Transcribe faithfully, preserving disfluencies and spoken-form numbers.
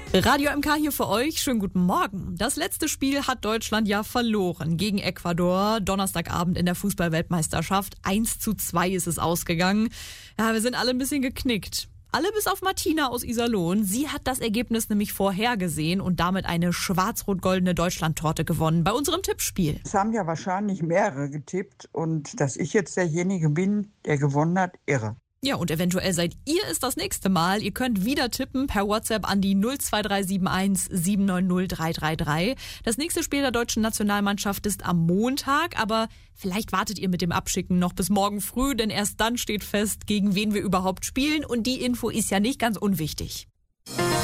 Radio M K hier für euch. Schönen guten Morgen. Das letzte Spiel hat Deutschland ja verloren gegen Ecuador. Donnerstagabend in der Fußball-Weltmeisterschaft. eins zu zwei ist es ausgegangen. Ja, wir sind alle ein bisschen geknickt. Alle bis auf Martina aus Iserlohn. Sie hat das Ergebnis nämlich vorhergesehen und damit eine schwarz-rot-goldene Deutschlandtorte gewonnen bei unserem Tippspiel. Es haben ja wahrscheinlich mehrere getippt und dass ich jetzt derjenige bin, der gewonnen hat, irre. Ja, und eventuell seid ihr es das nächste Mal. Ihr könnt wieder tippen per WhatsApp an die null zwei drei sieben eins sieben neun null drei drei drei. Das nächste Spiel der deutschen Nationalmannschaft ist am Montag, aber vielleicht wartet ihr mit dem Abschicken noch bis morgen früh, denn erst dann steht fest, gegen wen wir überhaupt spielen und die Info ist ja nicht ganz unwichtig.